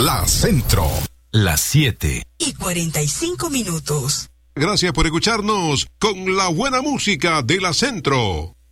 La Centro. Las 7:45. Gracias por escucharnos con la buena música de La Centro.